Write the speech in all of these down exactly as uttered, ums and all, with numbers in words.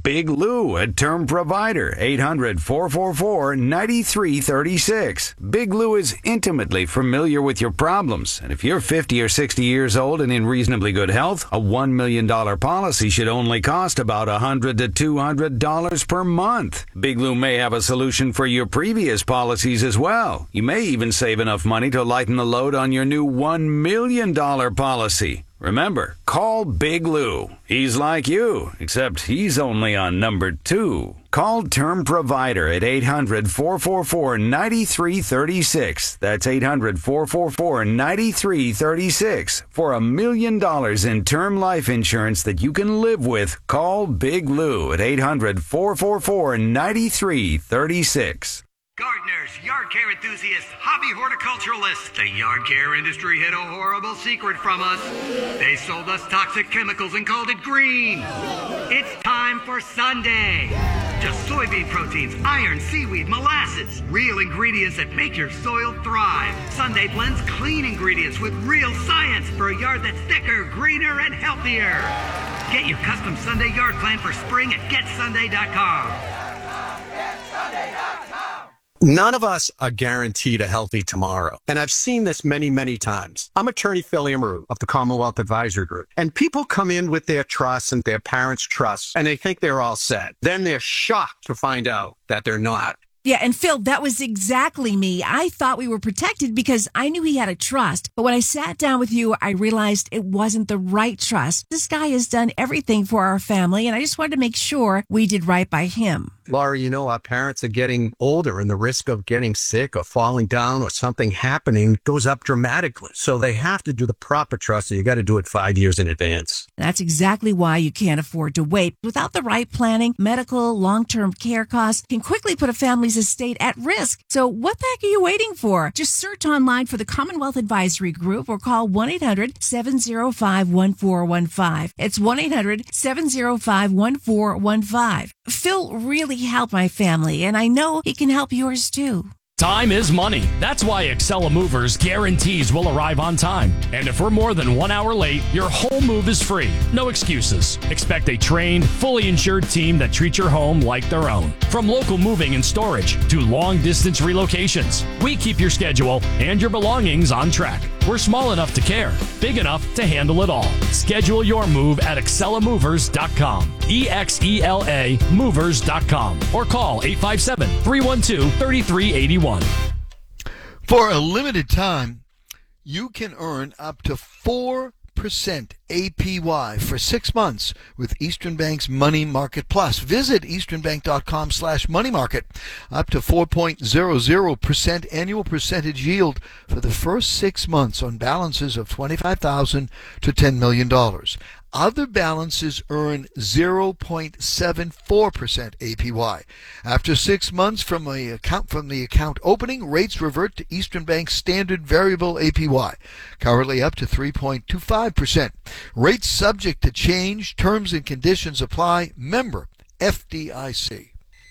Big Lou at Term Provider, eight hundred, four four four, nine three three six. Big Lou is intimately familiar with your problems, and if you're fifty or sixty years old and in reasonably good health, a one million dollars policy should only cost about one hundred to two hundred dollars per month. Big Lou may have a solution for your previous policies as well. You may even save enough money to lighten the load on your new one million dollars policy. Remember, call Big Lou. He's like you, except he's only on number two. Call Term Provider at eight hundred, four four four, nine three three six. That's eight hundred, four four four, nine three three six. For a million dollars in term life insurance that you can live with, call Big Lou at eight hundred, four four four, nine three three six. Gardeners, yard care enthusiasts, hobby horticulturalists. The yard care industry hid a horrible secret from us. They sold us toxic chemicals and called it green. It's time for Sunday. Just soybean proteins, iron, seaweed, molasses. Real ingredients that make your soil thrive. Sunday blends clean ingredients with real science for a yard that's thicker, greener, and healthier. Get your custom Sunday yard plan for spring at get sunday dot com. get sunday dot com. None of us are guaranteed a healthy tomorrow. And I've seen this many, many times. I'm attorney Phil Amaru of the Commonwealth Advisory Group. And people come in with their trusts and their parents' trusts, and they think they're all set. Then they're shocked to find out that they're not. Yeah, and Phil, that was exactly me. I thought we were protected because I knew he had a trust. But when I sat down with you, I realized it wasn't the right trust. This guy has done everything for our family, and I just wanted to make sure we did right by him. Laurie, you know, our parents are getting older and the risk of getting sick or falling down or something happening goes up dramatically. So they have to do the proper trust, and you got to do it five years in advance. That's exactly why you can't afford to wait. Without the right planning, medical, long-term care costs can quickly put a family's estate at risk. So what the heck are you waiting for? Just search online for the Commonwealth Advisory Group or call one eight hundred, seven oh five, one four one five. It's one eight hundred, seven oh five, one four one five. Phil really helped my family, and I know he can help yours too. Time is money. That's why Excella Movers guarantees we'll arrive on time. And if we're more than one hour late, your whole move is free. No excuses. Expect a trained, fully insured team that treats your home like their own. From local moving and storage to long-distance relocations, we keep your schedule and your belongings on track. We're small enough to care, big enough to handle it all. Schedule your move at excella movers dot com. E X E L A movers dot com. Or call eight five seven, three one two, three three eight one. For a limited time, you can earn up to four percent A P Y for six months with Eastern Bank's Money Market Plus. Visit easternbank.com slash money market. Up to four point zero zero percent annual percentage yield for the first six months on balances of twenty-five thousand dollars to ten million dollars. Other balances earn zero point seven four percent A P Y. After six months from the account from the account opening, rates revert to Eastern Bank's standard variable A P Y, currently up to three point two five percent. Rates subject to change. Terms and conditions apply. Member F D I C.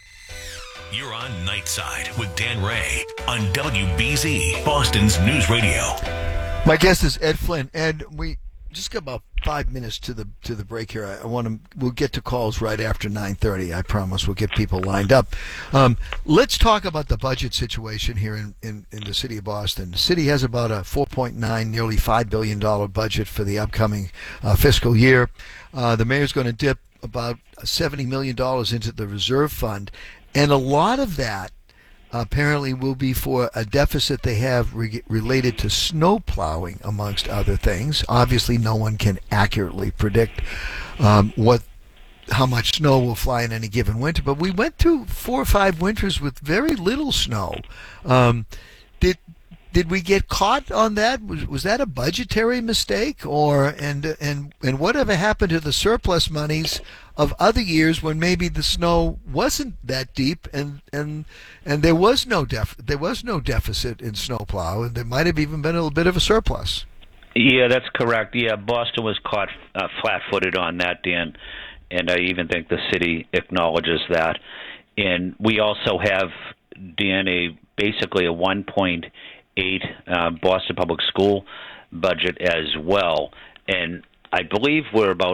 You're on Nightside with Dan Ray on W B Z, Boston's News Radio. My guest is Ed Flynn. Ed, we just got about five minutes to the to the break here. I, I want to. We'll get to calls right after nine thirty. I promise. We'll get people lined up. Um, let's talk about the budget situation here in, in, in the city of Boston. The city has about a four point nine, nearly five billion dollar budget for the upcoming uh, fiscal year. Uh, the mayor's going to dip about seventy million dollars into the reserve fund, and a lot of that apparently will be for a deficit they have re- related to snow plowing, amongst other things. Obviously, no one can accurately predict um, what how much snow will fly in any given winter, but we went through four or five winters with very little snow. Um, did did we get caught on that? Was, was that a budgetary mistake, or and and and whatever happened to the surplus monies of other years when maybe the snow wasn't that deep and and and there was no def there was no deficit in snowplow, and there might have even been a little bit of a surplus? Yeah, that's correct. Yeah, Boston was caught uh, flat-footed on that, Dan, and I even think the city acknowledges that. And we also have, Dan, a basically a one point eight uh, Boston Public School budget as well, and I believe we're about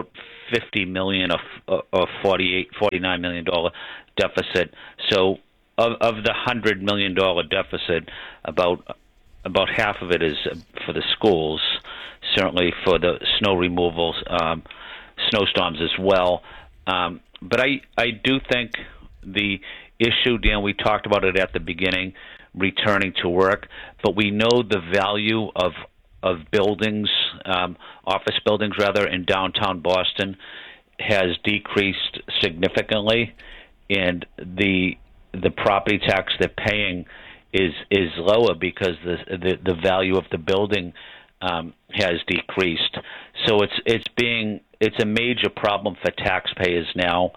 fifty million or, or forty-eight, forty-nine million dollar deficit. So of of the one hundred million dollar deficit, about about half of it is for the schools, certainly for the snow removals, um, snowstorms as well. Um, but I, I do think the issue, Dan, we talked about it at the beginning, returning to work, but we know the value of of buildings, um, office buildings rather, in downtown Boston has decreased significantly, and the the property tax they're paying is is lower because the the, the value of the building um, has decreased. So it's it's being it's a major problem for taxpayers now,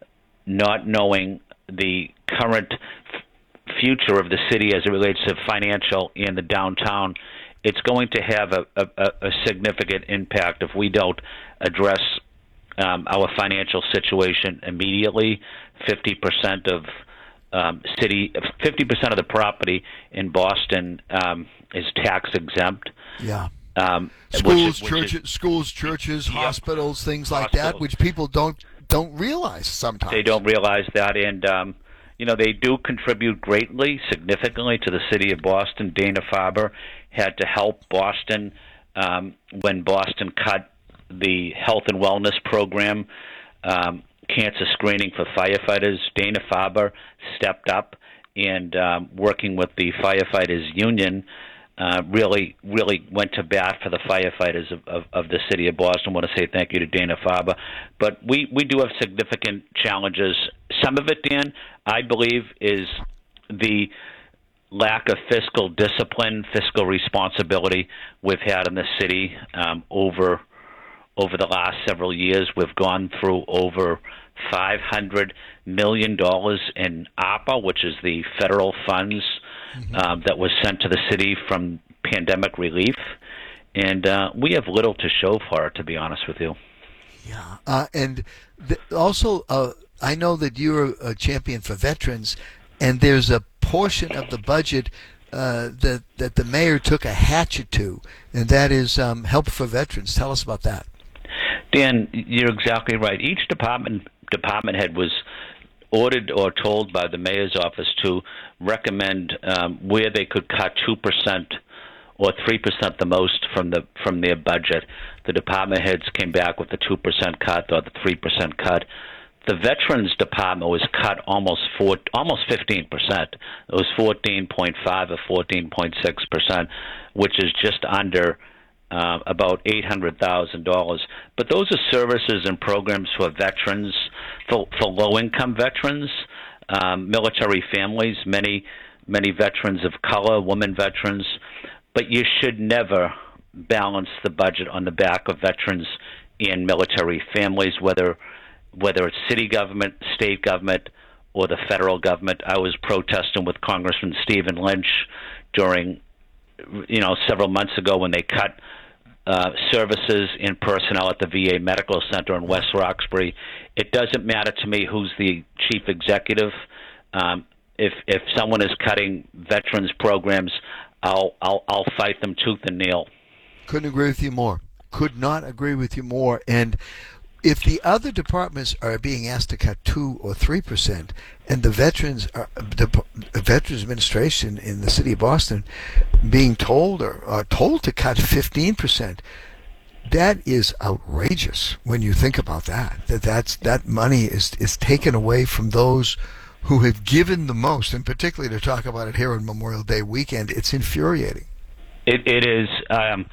not knowing the current f- future of the city as it relates to financial and the downtown. It's going to have a, a, a significant impact if we don't address um, our financial situation immediately. Fifty percent of um, city, fifty percent of the property in Boston um, is tax exempt. Yeah. Um, schools, which is, which churches, is, schools, churches, yep. hospitals, things like Hospitals. that, which people don't don't realize sometimes. They don't realize that, and um, you know they do contribute greatly, significantly to the city of Boston. Dana-Farber had to help Boston um, when Boston cut the health and wellness program, um, cancer screening for firefighters. Dana-Farber stepped up and um, working with the firefighters union. Uh, really, really went to bat for the firefighters of, of, of the city of Boston. I want to say thank you to Dana-Farber. But we, we do have significant challenges. Some of it, Dan, I believe, is the lack of fiscal discipline, fiscal responsibility we've had in the city um, over over the last several years. We've gone through over five hundred million dollars in ARPA, which is the federal funds mm-hmm. um, that was sent to the city from pandemic relief. And uh, we have little to show for it, to be honest with you. Yeah. Uh, and th- also, uh, I know that you're a champion for veterans, and there's a portion of the budget uh, that, that the mayor took a hatchet to, and that is um, help for veterans. Tell us about that. Dan, you're exactly right. Each department department head was ordered or told by the mayor's office to recommend um, where they could cut two percent or three percent the most from the from their budget. The department heads came back with the two percent cut or the three percent cut. The Veterans Department was cut almost four, almost fifteen percent. It was fourteen point five or fourteen point six percent, which is just under Uh, about eight hundred thousand dollars. But those are services and programs for veterans, for, for low-income veterans, um, military families, many many veterans of color, women veterans. But you should never balance the budget on the back of veterans and military families, whether whether it's city government, state government, or the federal government. I was protesting with Congressman Stephen Lynch during, you know, several months ago when they cut uh, services and personnel at the V A Medical Center in West Roxbury. It doesn't matter to me who's the chief executive. Um, if if someone is cutting veterans programs, I'll I'll I'll fight them tooth and nail. Couldn't agree with you more. Could not agree with you more. And if the other departments are being asked to cut two or three percent, and the veterans, are, the Veterans Administration in the city of Boston, being told or are told to cut fifteen percent, that is outrageous when you think about that. That that's that money is is taken away from those who have given the most, and particularly to talk about it here on Memorial Day weekend, it's infuriating. It it is. Um,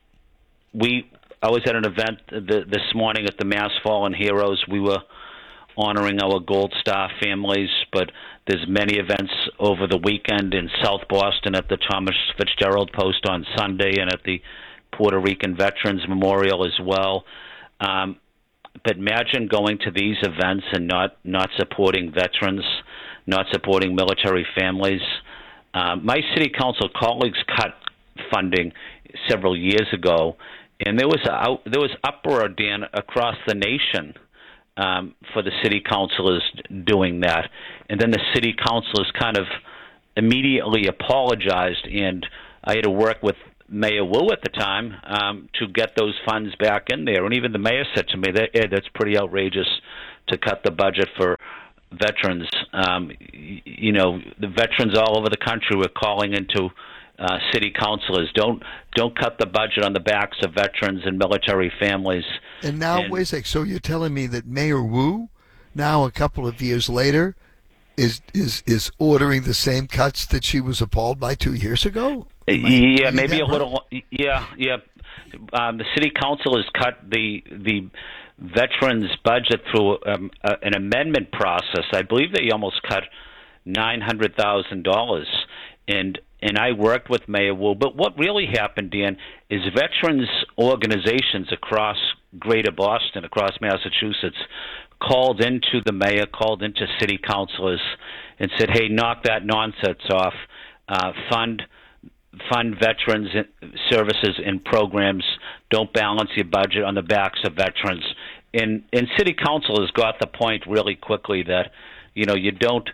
we. I was at an event th- this morning at the Mass Fallen Heroes. We were honoring our Gold Star families, but there's many events over the weekend in South Boston at the Thomas Fitzgerald Post on Sunday and at the Puerto Rican Veterans Memorial as well. Um, but imagine going to these events and not, not supporting veterans, not supporting military families. Uh, my city council colleagues cut funding several years ago, and there was a, there was uproar, Dan, across the nation um, for the city councilors doing that. And then the city councilors kind of immediately apologized, and I had to work with Mayor Wu at the time um, to get those funds back in there. And even the mayor said to me that Ed, that's pretty outrageous to cut the budget for veterans. Um, you know, the veterans all over the country were calling into uh, city councilors, don't don't cut the budget on the backs of veterans and military families. And now, and, wait a sec, so you're telling me that Mayor Wu, now a couple of years later, is is is ordering the same cuts that she was appalled by two years ago? Yeah, maybe a right? little. Yeah, yeah. Um, the city council has cut the the veterans budget through um, uh, an amendment process. I believe they almost cut nine hundred thousand dollars, and and I worked with Mayor Wu. But what really happened, Dan, is veterans organizations across Greater Boston, across Massachusetts, called into the mayor, called into city councilors, and said, "Hey, knock that nonsense off. Uh, fund." Fund veterans services and programs. Don't balance your budget on the backs of veterans." And and city council has got the point really quickly that, you know, you don't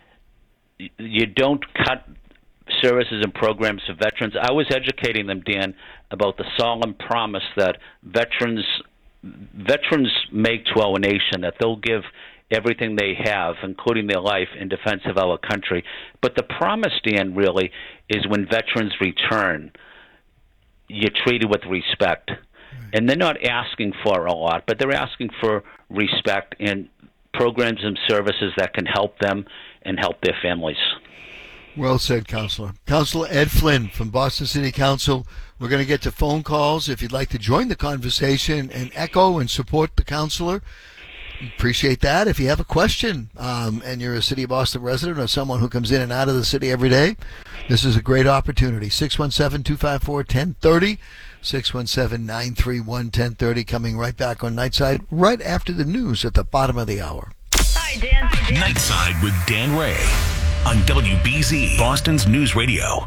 you don't cut services and programs for veterans. I was educating them, Dan, about the solemn promise that veterans veterans make to our nation, that they'll give everything they have, including their life, in defense of our country. But the promise, Dan, really, is when veterans return, you're treated with respect. Right. And they're not asking for a lot, but they're asking for respect and programs and services that can help them and help their families. Well said, Councilor. Councilor Ed Flynn from Boston City Council. We're going to get to phone calls. If you'd like to join the conversation and echo and support the councilor, appreciate that. If you have a question um, and you're a City of Boston resident or someone who comes in and out of the city every day, this is a great opportunity. six one seven, two five four, one zero three zero, six one seven, nine three one, one zero three zero, coming right back on Nightside right after the news at the bottom of the hour. Hi, Dan. Hi, Dan. Nightside with Dan Ray on W B Z, Boston's News Radio.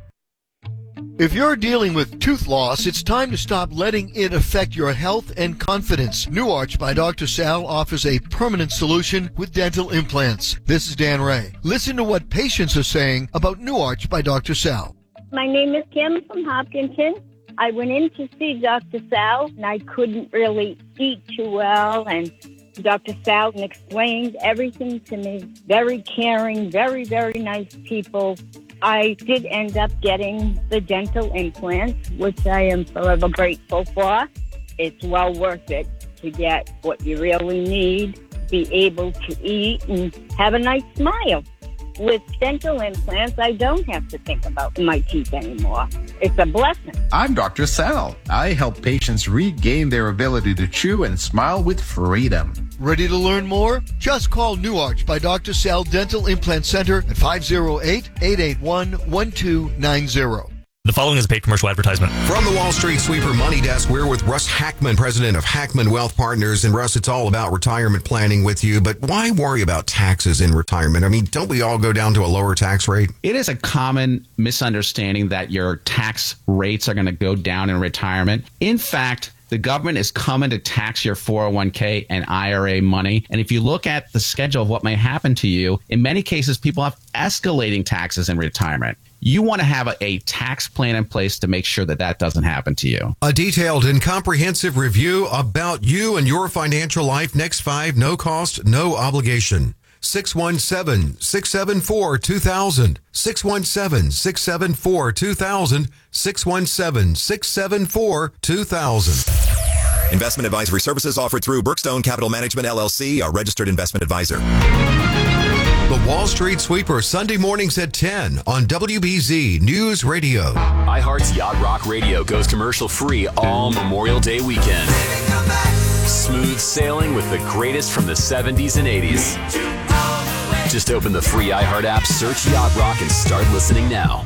If you're dealing with tooth loss, it's time to stop letting it affect your health and confidence. New Arch by Doctor Sal offers a permanent solution with dental implants. This is Dan Ray. Listen to what patients are saying about New Arch by Doctor Sal. My name is Kim from Hopkinton. I went in to see Doctor Sal, and I couldn't really eat too well, and Doctor Sal explained everything to me. Very caring, very, very nice people. I did end up getting the dental implants, which I am forever grateful for. It's well worth it to get what you really need, be able to eat, and have a nice smile. With dental implants, I don't have to think about my teeth anymore. It's a blessing. I'm Doctor Sal. I help patients regain their ability to chew and smile with freedom. Ready to learn more? Just call New Arch by Doctor Sal Dental Implant Center at five oh eight, eight eight one, one two nine zero. The following is a paid commercial advertisement. From the Wall Street Sweeper Money Desk, we're with Russ Hackman, president of Hackman Wealth Partners. And Russ, it's all about retirement planning with you, but why worry about taxes in retirement? I mean, don't we all go down to a lower tax rate? It is a common misunderstanding that your tax rates are going to go down in retirement. In fact, the government is coming to tax your four oh one k and I R A money. And if you look at the schedule of what may happen to you, in many cases, people have escalating taxes in retirement. You want to have a, a tax plan in place to make sure that that doesn't happen to you. A detailed and comprehensive review about you and your financial life. Next five, no cost, no obligation. six one seven, six seven four, two thousand. six one seven, six seven four, two thousand. six one seven, six seven four, two thousand. Investment advisory services offered through Brookstone Capital Management, L L C, a registered investment advisor. The Wall Street Sweeper, Sunday mornings at ten on W B Z News Radio. iHeart's Yacht Rock Radio goes commercial free all Memorial Day weekend. Smooth sailing with the greatest from the seventies and eighties. Just open the free iHeart app, search Yacht Rock, and start listening now.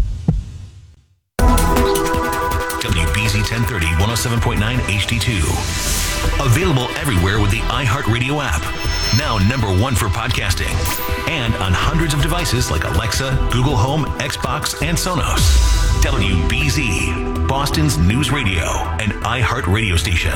W B Z ten thirty, one oh seven point nine H D two. Available everywhere with the iHeartRadio app. Now number one for podcasting. And on hundreds of devices like Alexa, Google Home, Xbox, and Sonos. W B Z, Boston's news radio and iHeart radio station.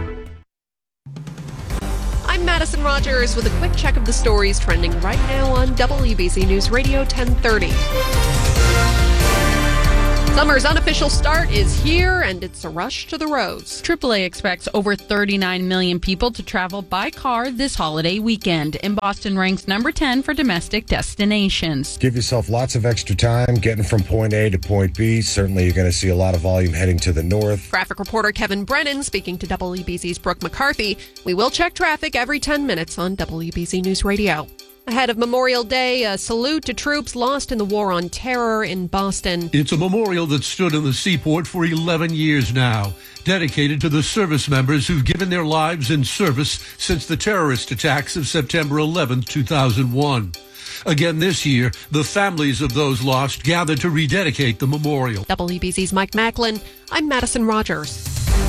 I'm Madison Rogers with a quick check of the stories trending right now on W B Z News Radio ten thirty. Summer's unofficial start is here, and it's a rush to the roads. triple A expects over thirty-nine million people to travel by car this holiday weekend, and Boston ranks number ten for domestic destinations. Give yourself lots of extra time getting from point A to point B. Certainly you're going to see a lot of volume heading to the north. Traffic reporter Kevin Brennan speaking to W B Z's Brooke McCarthy. We will check traffic every ten minutes on W B Z News Radio. Ahead of Memorial Day, a salute to troops lost in the War on Terror in Boston. It's a memorial that stood in the seaport for eleven years now, dedicated to the service members who've given their lives in service since the terrorist attacks of September eleventh, two thousand one. Again this year, the families of those lost gathered to rededicate the memorial. W B Z's Mike Macklin. I'm Madison Rogers.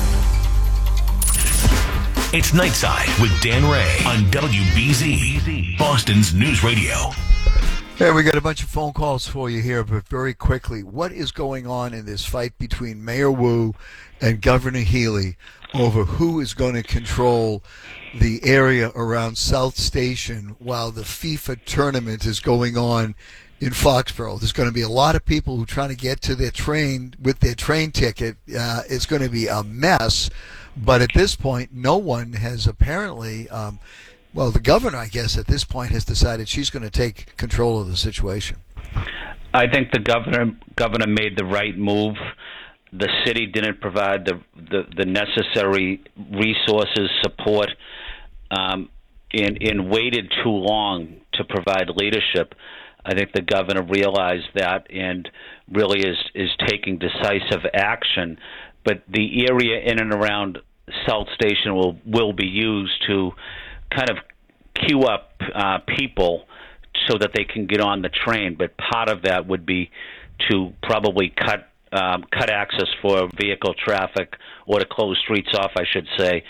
It's Nightside with Dan Ray on W B Z, Boston's News Radio. Hey, we got a bunch of phone calls for you here, but very quickly, what is going on in this fight between Mayor Wu and Governor Healy over who is going to control the area around South Station while the FIFA tournament is going on in Foxborough? There's going to be a lot of people who are trying to get to their train with their train ticket. Uh, it's going to be a mess. But at this point, no one has apparently, um, well, the governor, I guess, at this point has decided she's going to take control of the situation. I think the governor governor made the right move. The city didn't provide the the, the necessary resources, support, um, and, and waited too long to provide leadership. I think the governor realized that and really is, is taking decisive action. But the area in and around South Station will, will be used to kind of queue up uh, people so that they can get on the train. But part of that would be to probably cut um, cut access for vehicle traffic, or to close streets off, I should say.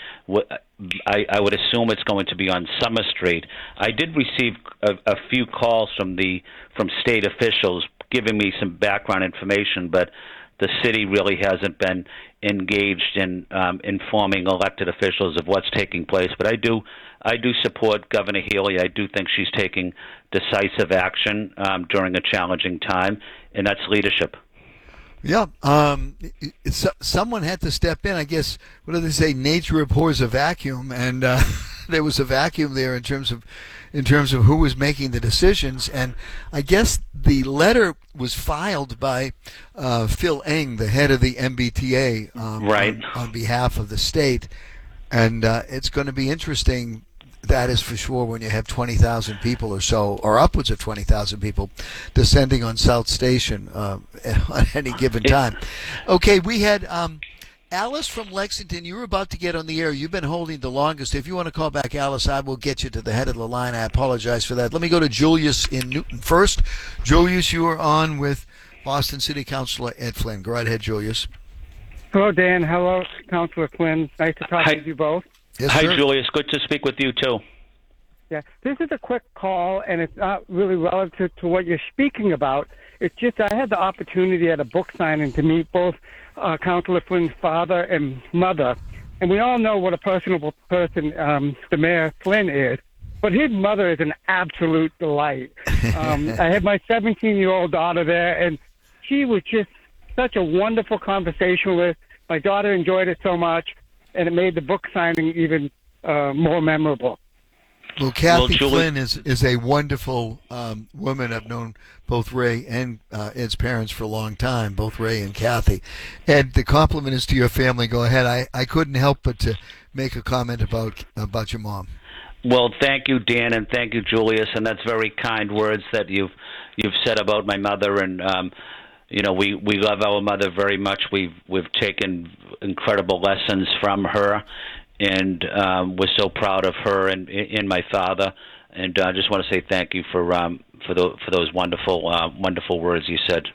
I, I would assume it's going to be on Summer Street. I did receive a, a few calls from the from state officials giving me some background information, but the city really hasn't been engaged in um, informing elected officials of what's taking place. But I do, I do support Governor Healy. I do think she's taking decisive action um, during a challenging time, and that's leadership. Yeah, um, it's, someone had to step in. I guess, what do they say? Nature abhors a vacuum, and uh, there was a vacuum there in terms of in terms of who was making the decisions. And I guess the letter was filed by uh, Phil Eng, the head of the M B T A, um, right. on, on behalf of the state. And uh, it's going to be interesting. That is for sure, when you have twenty thousand people or so, or upwards of twenty thousand people descending on South Station uh, at any given time. Okay, we had um, Alice from Lexington. You were about to get on the air. You've been holding the longest. If you want to call back, Alice, I will get you to the head of the line. I apologize for that. Let me go to Julius in Newton first. Julius, you are on with Boston City Councilor Ed Flynn. Go right ahead, Julius. Hello, Dan. Hello, Councilor Flynn. Nice to talk Hi. with you both. Yes, Hi, sir. Julius. Good to speak with you, too. Yeah, this is a quick call, and it's not really relative to what you're speaking about. It's just I had the opportunity at a book signing to meet both uh, Councilor Flynn's father and mother, and we all know what a personable person um, the Mayor Flynn is, but his mother is an absolute delight. Um, I had my seventeen-year-old daughter there, and she was just such a wonderful conversationalist. My daughter enjoyed it so much, and it made the book signing even uh, more memorable. Well, Kathy Well, Julie- Flynn is, is a wonderful um, woman. I've known both Ray and uh, Ed's parents for a long time, both Ray and Kathy. Ed, the compliment is to your family. Go ahead. I, I couldn't help but to make a comment about about your mom. Well, thank you, Dan, and thank you, Julius, and that's very kind words that you've you've said about my mother. And um, you know, we, we love our mother very much. We've we've taken incredible lessons from her. And um, we're so proud of her and, and my father, and I uh, just want to say thank you for um, for the for those wonderful uh, wonderful words you said.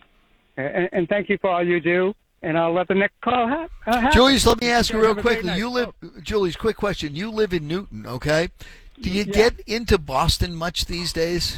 And, and thank you for all you do. And I'll let the next call ha- uh, happen. Julius, let me ask you real Have a great quickly. night. You live, Julius, quick question. You live in Newton, okay? Do you get into Boston much these days?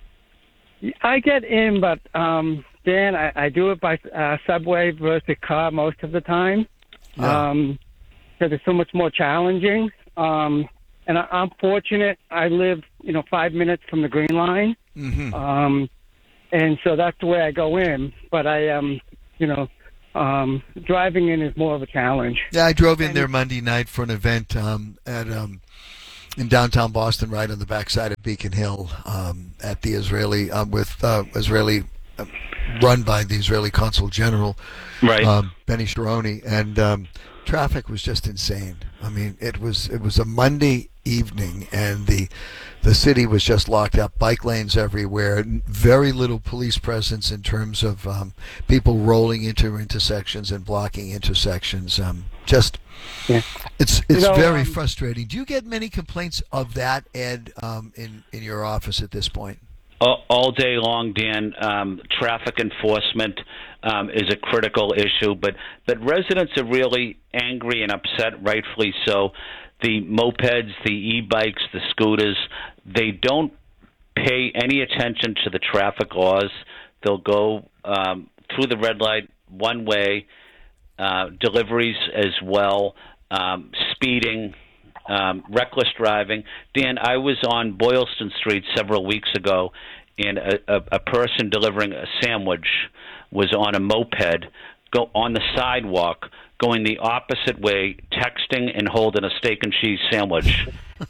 I get in, but um, Dan, I, I do it by uh, subway versus car most of the time. Yeah. Um, because it's so much more challenging. Um, and I, I'm fortunate. I live, you know, five minutes from the Green Line. Mm-hmm. Um, and so that's the way I go in. But I, um, you know, um, driving in is more of a challenge. Yeah, I drove in there Monday night for an event um, at um, in downtown Boston, right on the backside of Beacon Hill, um, at the Israeli uh, with uh, Israeli uh, run by the Israeli Consul General, right, um, Benny Sharoni, and um, traffic was just insane. I mean, it was it was a Monday evening, and the the city was just locked up, bike lanes everywhere, very little police presence in terms of um, people rolling into intersections and blocking intersections. Um, just, yeah. it's it's You know, very um, frustrating. Do you get many complaints of that, Ed, um, in, in your office at this point? All, all day long, Dan. Um, traffic enforcement um, is a critical issue, but, but residents are really angry and upset, rightfully so. The mopeds, the e-bikes, the scooters, they don't pay any attention to the traffic laws. They'll go um, through the red light one way, uh, deliveries as well, um, speeding, um, reckless driving. Dan, I was on Boylston Street several weeks ago, and a, a, a person delivering a sandwich was on a moped, go on the sidewalk, going the opposite way, texting and holding a steak and cheese sandwich.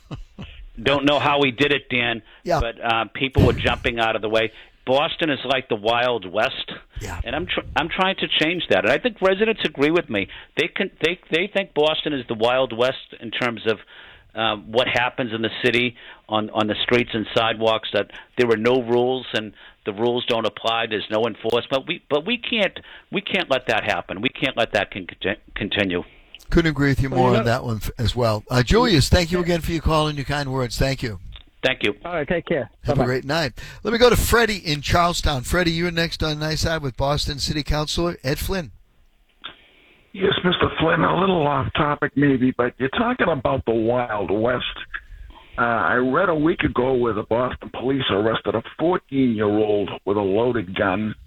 Don't know how he did it, Dan, yeah. but uh, people were jumping out of the way. Boston is like the Wild West, yeah. and I'm tr- I'm trying to change that. And I think residents agree with me. They can they they think Boston is the Wild West in terms of uh, what happens in the city on on the streets and sidewalks. That there are no rules and the rules don't apply. There's no enforcement. We, but we can't we can't let that happen. We can't let that con- continue. Couldn't agree with you more on that one as well. Uh, Julius, thank you again for your call and your kind words. Thank you. Thank you. All right, take care. Have Bye-bye. a great night. Let me go to Freddie in Charlestown. Freddie, you're next on Nice Side with Boston City Councilor Ed Flynn. Yes, Mister Flynn, a little off topic maybe, but you're talking about the Wild West. Uh, I read a week ago where the Boston police arrested a fourteen-year-old with a loaded gun.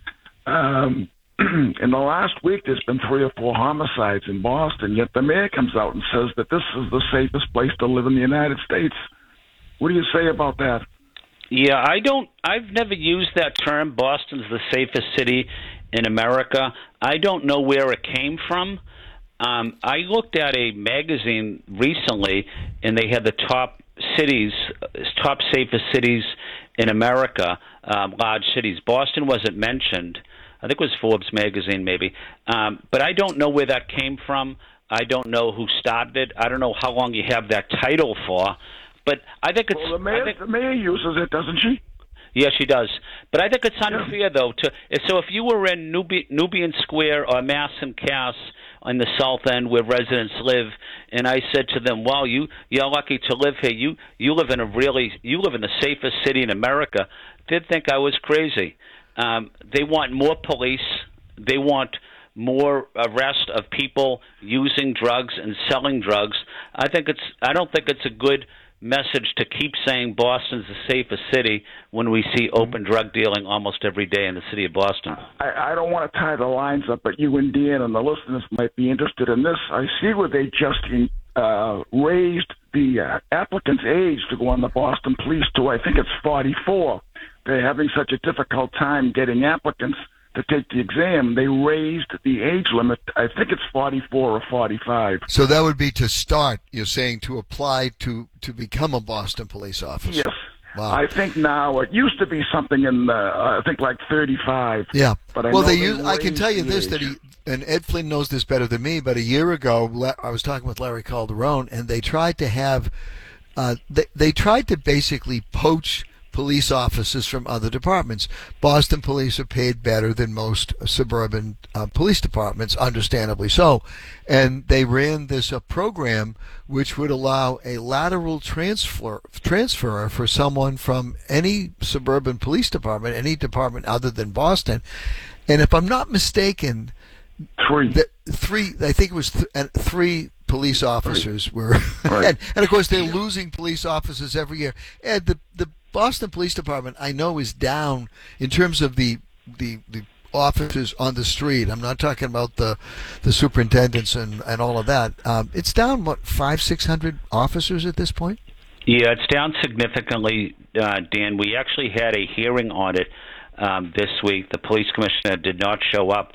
Um, in the last week, there's been three or four homicides in Boston, yet the mayor comes out and says that this is the safest place to live in the United States. What do you say about that? Yeah, I don't. I've never used that term. Boston's the safest city in America. I don't know where it came from. Um, I looked at a magazine recently, and they had the top cities, top safest cities in America, um, large cities. Boston wasn't mentioned. I think it was Forbes magazine, maybe. Um, but I don't know where that came from. I don't know who started it. I don't know how long you have that title for. But I think it's. Well, the mayor, I think, the mayor uses it, doesn't she? Yeah, she does. But I think it's unfair, though. To so if you were in Nubi, Nubian Square or Mass and Cass on the south end where residents live, and I said to them, "Wow, you you're lucky to live here. You you live in a really you live in the safest city in America," they'd think I was crazy. Um, they want more police. They want more arrest of people using drugs and selling drugs. I think it's. I don't think it's a good message to keep saying Boston's the safest city when we see open drug dealing almost every day in the city of Boston. I, I don't want to tie the lines up, but you and Dan and the listeners might be interested in this. I see where they just uh, raised the uh, applicant's age to go on the Boston Police to, I think it's forty-four. They're having such a difficult time getting applicants to take the exam. They raised the age limit. I think it's forty-four or forty-five. So that would be to start, you're saying, to apply to, to become a Boston police officer. Yes. Wow. I think now it used to be something in the, uh, I think like thirty-five. Yeah. But I well, know they they use. I can raised tell you the this age. that he and Ed Flynn knows this better than me. But a year ago, I was talking with Larry Calderon, and they tried to have, uh, they they tried to basically poach police officers from other departments. Boston police are paid better than most suburban uh, police departments, understandably so. And they ran this uh, program which would allow a lateral transfer transfer for someone from any suburban police department, any department other than Boston. And if I'm not mistaken, three, the, three I think it was th- uh, three police officers were, Right. and, and of course they're losing police officers every year. And the the Boston Police Department, I know, is down in terms of the the, the officers on the street. I'm not talking about the the superintendents and, and all of that. Um, it's down, what, five, six hundred officers at this point? Yeah, it's down significantly, uh, Dan. We actually had a hearing on it um, this week. The police commissioner did not show up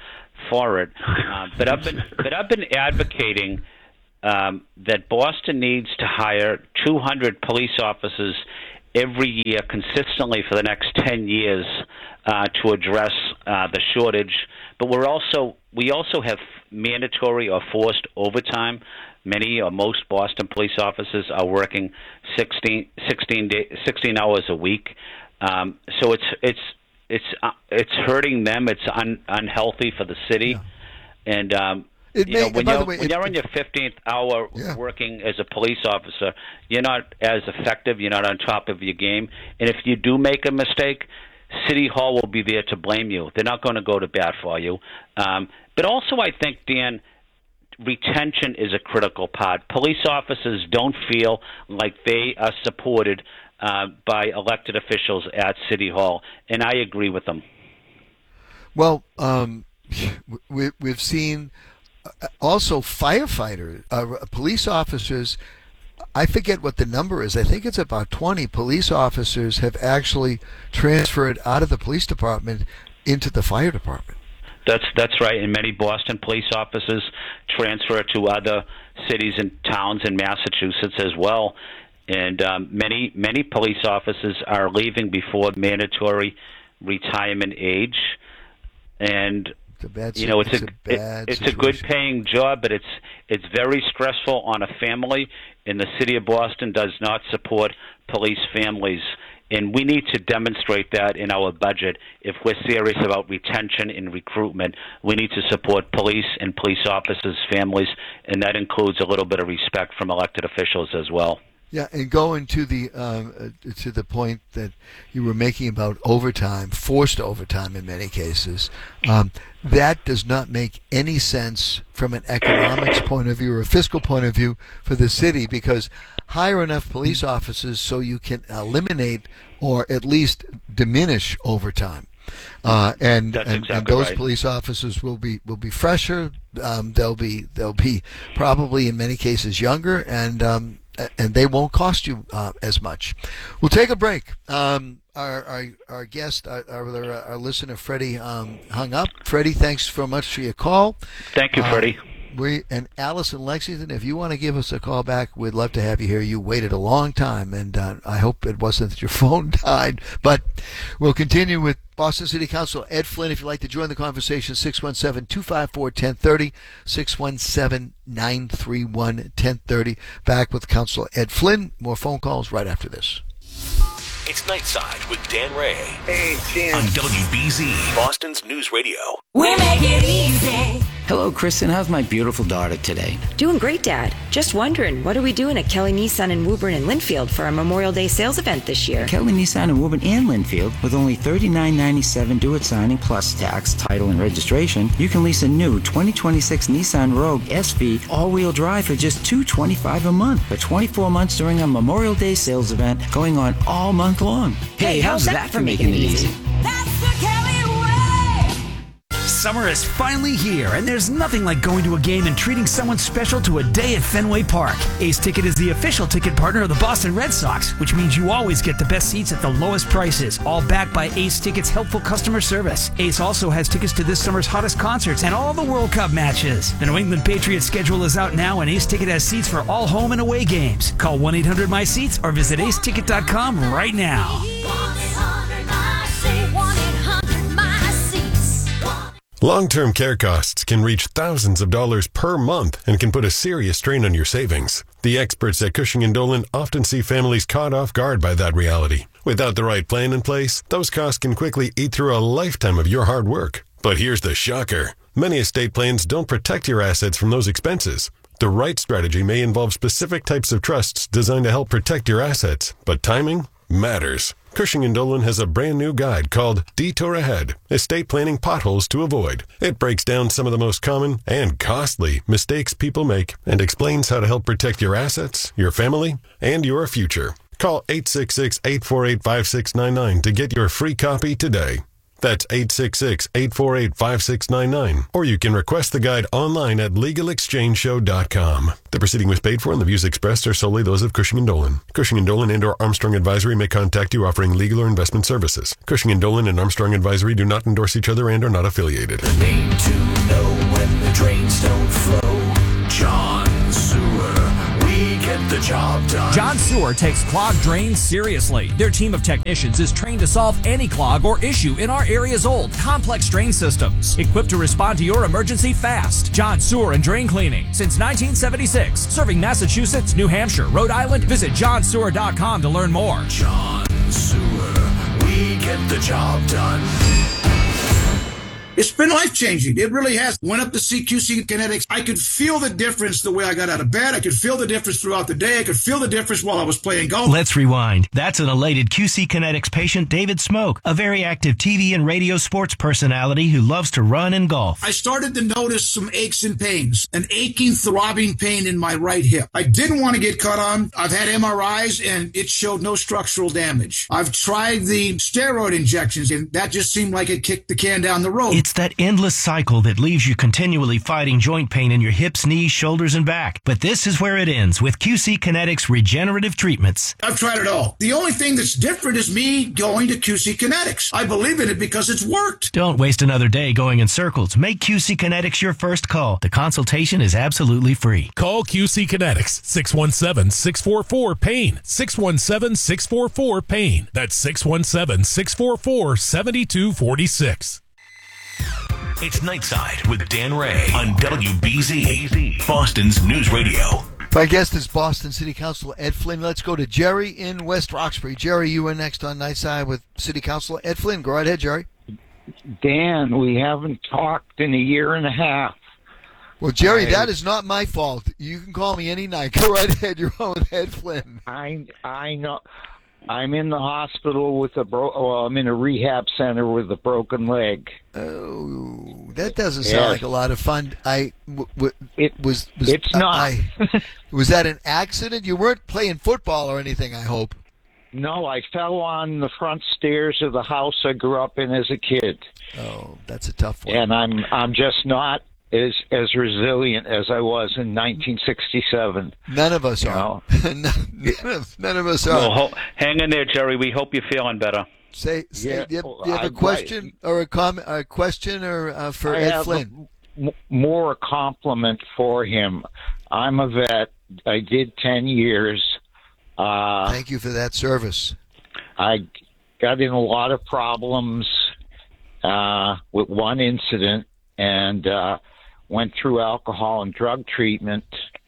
for it. Uh, but I've been but I've been advocating um, that Boston needs to hire two hundred police officers every year consistently for the next ten years uh, to address uh, the shortage. But we're also we also have mandatory or forced overtime. Many or most Boston police officers are working sixteen, sixteen, day, sixteen hours a week. Um, so it's it's it's uh, it's hurting them. It's un, unhealthy for the city, yeah. and um, It you may, know, when by you're, the way, when it, you're on your fifteenth hour yeah. working as a police officer, you're not as effective. You're not on top of your game. And if you do make a mistake, City Hall will be there to blame you. They're not going to go to bat for you. Um, but also, I think, Dan, retention is a critical part. Police officers don't feel like they are supported uh, by elected officials at City Hall, and I agree with them. Well, um, we, we've seen also firefighters, uh, police officers. I forget what the number is. I think it's about twenty police officers have actually transferred out of the police department into the fire department. That's that's right. And many Boston police officers transfer to other cities and towns in Massachusetts as well. And um, many many police officers are leaving before mandatory retirement age. And it's a bad, you know, it's, it's a, a bad it, it's situation. a good paying job, but it's it's very stressful on a family. And the city of Boston does not support police families. And we need to demonstrate that in our budget. If we're serious about retention and recruitment, we need to support police and police officers' families, and that includes a little bit of respect from elected officials as well. Yeah, and going to the um, uh, to the point that you were making about overtime, forced overtime in many cases, um, that does not make any sense from an economics point of view or a fiscal point of view for the city, because hire enough police officers so you can eliminate or at least diminish overtime. Uh, and, That's and, exactly and those right. police officers will be will be fresher. Um, they'll be they'll be probably in many cases younger, and um, and they won't cost you uh, as much. We'll take a break. Um, our, our our guest, our, our, our listener, Freddie, um, hung up. Freddie, thanks so much for your call. Thank you, Uh, Freddie. We and Alice in Lexington, if you want to give us a call back, we'd love to have you here. You waited a long time, and uh, I hope it wasn't that your phone died. But we'll continue with Boston City Council Ed Flynn. If you'd like to join the conversation, six one seven, two five four, one zero three zero, six one seven, nine three one, one zero three zero. Back with Councilor Ed Flynn. More phone calls right after this. It's Nightside with Dan Ray. Hey, Dan. On W B Z, Boston's News Radio. We make it easy. Hello, Kristen. How's my beautiful daughter today? Doing great, Dad. Just wondering, what are we doing at Kelly Nissan in Woburn and Linfield for our Memorial Day sales event this year? Kelly Nissan in Woburn and Linfield, with only thirty-nine ninety-seven due at signing plus tax, title, and registration, you can lease a new twenty twenty-six Nissan Rogue S V all-wheel drive for just two hundred twenty-five dollars a month for twenty-four months during our Memorial Day sales event going on all month long. Hey, how's that for making it easy? That's the Kelly way. Summer is finally here, and there's nothing like going to a game and treating someone special to a day at Fenway Park. Ace Ticket is the official ticket partner of the Boston Red Sox, which means you always get the best seats at the lowest prices, all backed by Ace Ticket's helpful customer service. Ace also has tickets to this summer's hottest concerts and all the World Cup matches. The New England Patriots schedule is out now, and Ace Ticket has seats for all home and away games. Call one eight hundred my seats or visit ace ticket dot com right now. Long-term care costs can reach thousands of dollars per month and can put a serious strain on your savings. The experts at Cushing and Dolan often see families caught off guard by that reality. Without the right plan in place, those costs can quickly eat through a lifetime of your hard work. But here's the shocker. Many estate plans don't protect your assets from those expenses. The right strategy may involve specific types of trusts designed to help protect your assets, but timing matters. Cushing and Dolan has a brand new guide called Detour Ahead, Estate Planning Potholes to Avoid. It breaks down some of the most common and costly mistakes people make and explains how to help protect your assets, your family, and your future. Call eight six six, eight four eight, five six nine nine to get your free copy today. That's eight six six, eight four eight, five six nine nine. Or you can request the guide online at legal exchange show dot com. The proceeding was paid for and the views expressed are solely those of Cushing and Dolan. Cushing and Dolan and or Armstrong Advisory may contact you offering legal or investment services. Cushing and Dolan and Armstrong Advisory do not endorse each other and are not affiliated. The name to know when the drains don't flow. John Sewer. We get the job done. John Sewer takes clogged drains seriously. Their team of technicians is trained to solve any clog or issue in our area's old, complex drain systems. Equipped to respond to your emergency fast. John Sewer and Drain Cleaning. Since nineteen seventy-six. Serving Massachusetts, New Hampshire, Rhode Island. Visit john sewer dot com to learn more. John Sewer. We get the job done. It's been life-changing. It really has. Went up to see Q C Kinetics. I could feel the difference the way I got out of bed. I could feel the difference throughout the day. I could feel the difference while I was playing golf. Let's rewind. That's an elated Q C Kinetics patient, David Smoke, a very active T V and radio sports personality who loves to run and golf. I started to notice some aches and pains, an aching, throbbing pain in my right hip. I didn't want to get cut on. I've had M R Is, and it showed no structural damage. I've tried the steroid injections, and that just seemed like it kicked the can down the road. It's that endless cycle that leaves you continually fighting joint pain in your hips, knees, shoulders, and back. But this is where it ends with Q C Kinetics regenerative treatments. I've tried it all. The only thing that's different is me going to Q C Kinetics. I believe in it because it's worked. Don't waste another day going in circles. Make Q C Kinetics your first call. The consultation is absolutely free. Call Q C Kinetics, six one seven, six four four, PAIN, six one seven, six four four, PAIN. That's six one seven, six four four, seven two four six. It's Nightside with Dan Ray on W B Z, Boston's News Radio. My guest is Boston City Councilor Ed Flynn. Let's go to Jerry in West Roxbury. Jerry, you are next on Nightside with City Councilor Ed Flynn. Go right ahead, Jerry. Dan, we haven't talked in a year and a half. Well, Jerry, I, that is not my fault. You can call me any night. Go right ahead. You're on with Ed Flynn. I I know. I'm in the hospital with a bro. Well, I'm in a rehab center with a broken leg. Oh, that doesn't sound yes. like a lot of fun. I w- w- it was. was it's uh, not. I, was that an accident? You weren't playing football or anything, I hope. No, I fell on the front stairs of the house I grew up in as a kid. Oh, that's a tough one. And I'm I'm just not as as resilient as I was in nineteen sixty-seven. None of us you are. none, of, none of us are. Well, ho- hang in there, Jerry. We hope you're feeling better. Say, say yeah, do, you have, do you have a question I, or a comment? A question or uh, for I Ed have Flynn? A, m- more a compliment for him. I'm a vet. I did ten years. Uh, Thank you for that service. I got in a lot of problems uh, with one incident, and uh, went through alcohol and drug treatment,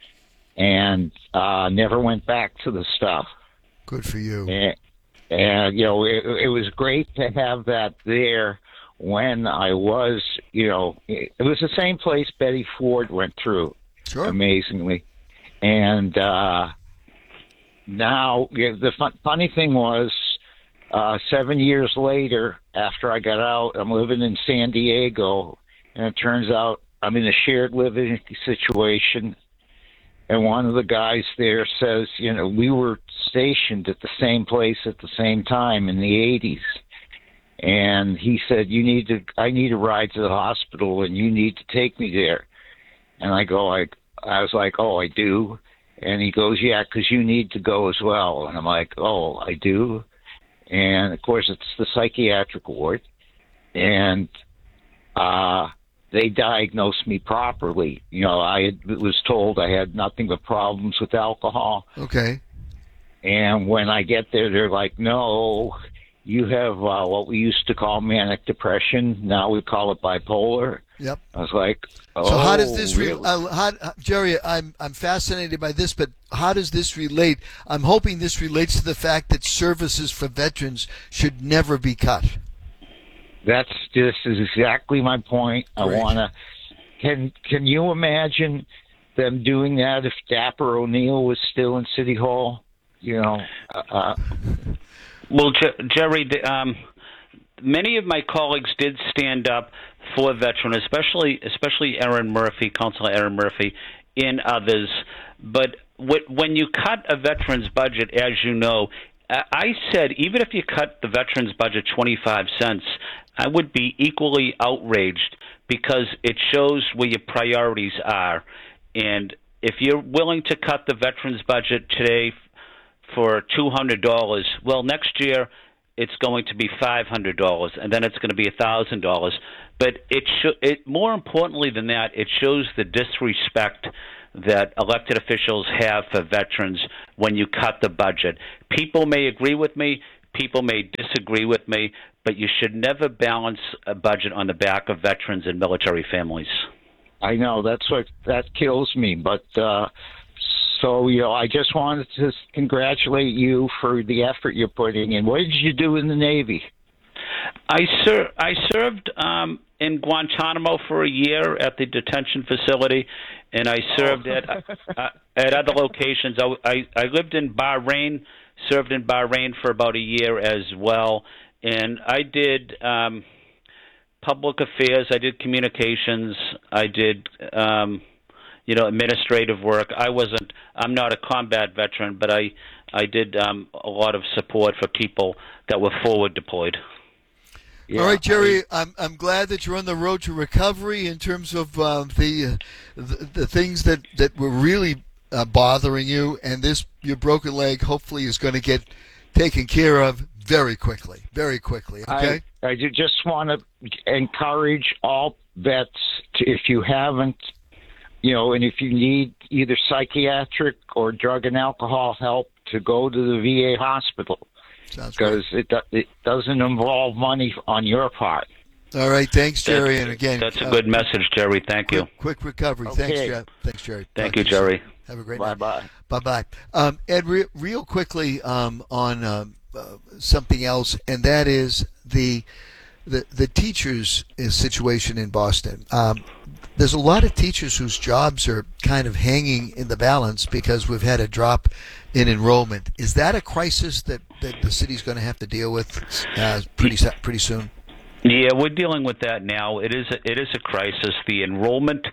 and uh, never went back to the stuff. Good for you. And, and you know, it, it was great to have that there when I was, you know, it was the same place Betty Ford went through, sure. amazingly. And uh, now, the fun, funny thing was, uh, seven years later, after I got out, I'm living in San Diego, and it turns out I'm in a shared living situation. And one of the guys there says, you know, we were stationed at the same place at the same time in the eighties. And he said, you need to, I need a ride to the hospital and you need to take me there. And I go, I, I was like, oh, I do. And he goes, yeah, because you need to go as well. And I'm like, oh, I do. And of course, it's the psychiatric ward. And, uh, they diagnosed me properly. You know, I had, was told I had nothing but problems with alcohol. Okay. And when I get there, they're like, no, you have uh, what we used to call manic depression. Now we call it bipolar. Yep. I was like, oh, so how does this, re- really? uh, how, uh, Jerry, I'm, I'm fascinated by this, but how does this relate? I'm hoping this relates to the fact that services for veterans should never be cut. That's this is exactly my point. I want to. Can Can you imagine them doing that if Dapper O'Neill was still in City Hall? You know. Uh, well, Jer- Jerry, um, many of my colleagues did stand up for veterans, especially especially Erin Murphy, Councilor Erin Murphy, and others. But when you cut a veterans budget, as you know, I said even if you cut the veterans budget twenty-five cents. I would be equally outraged because it shows where your priorities are. And if you're willing to cut the veterans budget today for two hundred dollars, well, next year it's going to be five hundred dollars, and then it's going to be one thousand dollars. But it, sh- it more importantly than that, it shows the disrespect that elected officials have for veterans when you cut the budget. People may agree with me, people may disagree with me, but you should never balance a budget on the back of veterans and military families. I know, that's what that kills me. But uh, so, you know, I just wanted to congratulate you for the effort you're putting in. What did you do in the Navy? I ser- I served um, in Guantanamo for a year at the detention facility, and I served oh. at uh, at other locations. I, I I lived in Bahrain, served in Bahrain for about a year as well, and I did um, public affairs. I did communications. I did um, you know administrative work. I wasn't. I'm not a combat veteran, but I I did um, a lot of support for people that were forward deployed. Yeah, All right, Jerry. I, I'm I'm glad that you're on the road to recovery in terms of uh, the, uh, the the things that, that were really uh, bothering you, and this your broken leg hopefully is going to get taken care of very quickly, very quickly. Okay. I, I just want to encourage all vets to, if you haven't, you know, and if you need either psychiatric or drug and alcohol help, to go to the V A hospital. Because it it doesn't involve money on your part. All right, thanks, Jerry. And again, that's a good uh, message, Jerry. Thank quick, you. Quick recovery. Okay. Thanks, Jerry. Thanks, Jerry. Thank Talk you, Jerry. Soon. Have a great bye night. Bye bye. Bye bye. Um, Ed, re- real quickly um, on um, uh, something else, and that is the the the teachers' situation in Boston. Um, there's a lot of teachers whose jobs are kind of hanging in the balance because we've had a drop in enrollment. Is that a crisis that, that the city's going to have to deal with uh, pretty pretty soon? Yeah, we're dealing with that now. It is a, it is a crisis. The enrollment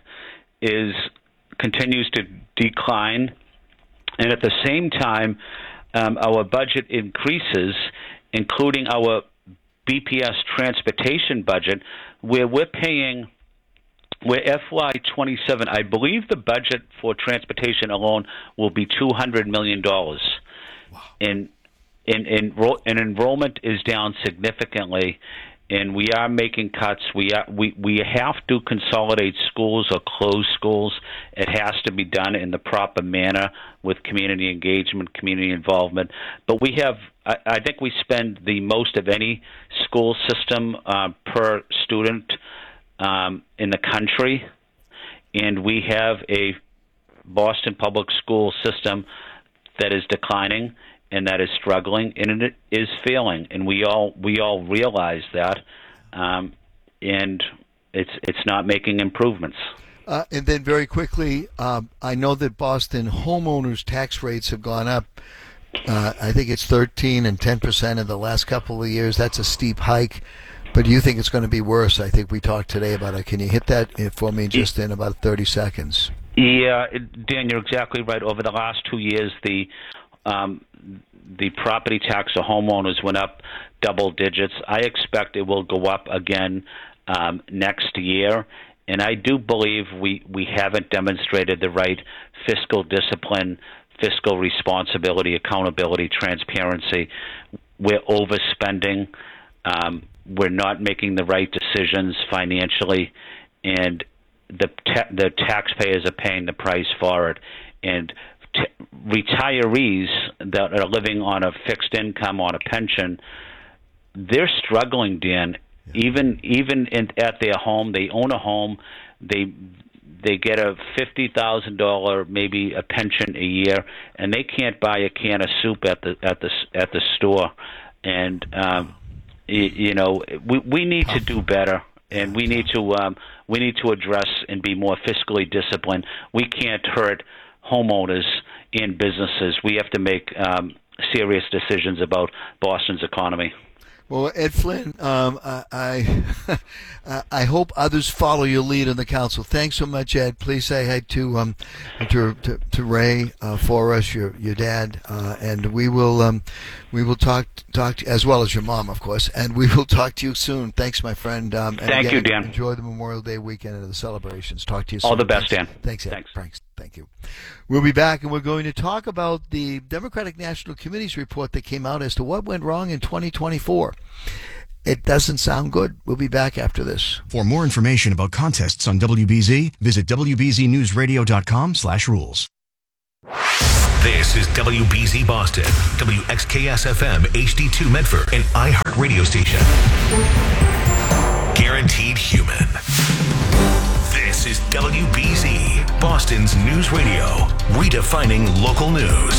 is continues to decline, and at the same time, um, our budget increases, including our B P S transportation budget, where we're paying. We're F Y twenty-seven. I believe the budget for transportation alone will be two hundred million dollars. Wow. And, and, and, and enrollment is down significantly, and we are making cuts. We, are, we, we have to consolidate schools or close schools. It has to be done in the proper manner with community engagement, community involvement. But we have, I, I think we spend the most of any school system uh, per student Um, in the country, and we have a Boston public school system that is declining and that is struggling and it is failing, and we all we all realize that, um, and it's it's not making improvements. Uh, and then very quickly, um, I know that Boston homeowners' tax rates have gone up. Uh, I think it's thirteen and ten percent in the last couple of years. That's a steep hike. But do you think it's going to be worse? I think we talked today about it. Can you hit that for me just in about thirty seconds? Yeah, Dan, you're exactly right. Over the last two years, the um, the property tax of homeowners went up double digits. I expect it will go up again um, next year. And I do believe we, we haven't demonstrated the right fiscal discipline, fiscal responsibility, accountability, transparency. We're overspending. Um, we're not making the right decisions financially, and the ta- the taxpayers are paying the price for it. And t- retirees that are living on a fixed income, on a pension, they're struggling, Dan. Yeah. Even even in, at their home, they own a home, they they get a fifty thousand dollar maybe a pension a year, and they can't buy a can of soup at the at the at the store. And um, you know, we we need to do better, and we need to um, we need to address and be more fiscally disciplined. We can't hurt homeowners and businesses. We have to make um, serious decisions about Boston's economy. Well, Ed Flynn, um, I I, I hope others follow your lead in the council. Thanks so much, Ed. Please say hi to um to to, to Ray uh, for us, your your dad, uh, and we will um we will talk talk to, as well as your mom, of course, and we will talk to you soon. Thanks, my friend. Um, and Thank again, you, Dan. Enjoy the Memorial Day weekend and the celebrations. Talk to you soon. All the best, Thanks. Dan. Thanks, Ed. Thanks. Thanks. Thank you. We'll be back, and we're going to talk about the Democratic National Committee's report that came out as to what went wrong in twenty twenty-four. It doesn't sound good. We'll be back after this. For more information about contests on W B Z, visit W B Z news radio dot com slash rules. This is W B Z Boston, W X K S F M H D two Medford, an iHeart radio station. Guaranteed human. This is W B Z, Boston's news radio, redefining local news.